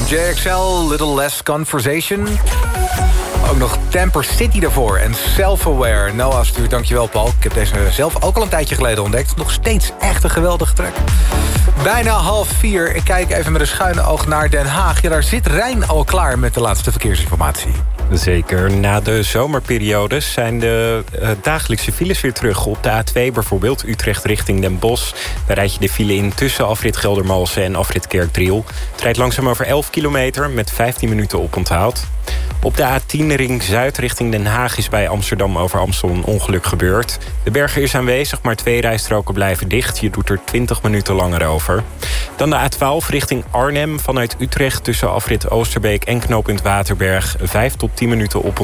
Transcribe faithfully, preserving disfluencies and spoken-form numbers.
J X L, Little Less Conversation. Ook nog Tamper City daarvoor en Self-Aware. Noah stuurt, dankjewel Paul. Ik heb deze zelf ook al een tijdje geleden ontdekt. Nog steeds echt een geweldige track. Bijna half vier. Ik kijk even met een schuine oog naar Den Haag. Ja, daar zit Rijn al klaar met de laatste verkeersinformatie. Zeker. Na de zomerperiodes zijn de uh, dagelijkse files weer terug. Op de A twee bijvoorbeeld, Utrecht richting Den Bosch. Daar rijd je de file in tussen afrit Geldermalsen en afrit Kerkdriel. Het rijdt langzaam over elf kilometer met vijftien minuten oponthoud. Op de A tien ring Zuid richting Den Haag is bij Amsterdam over Amstel een ongeluk gebeurd. De berger is aanwezig, maar twee rijstroken blijven dicht. Je doet er twintig minuten langer over. Dan de A twaalf richting Arnhem vanuit Utrecht tussen afrit Oosterbeek en knooppunt Waterberg. vijf tot tien minuten oponthoud.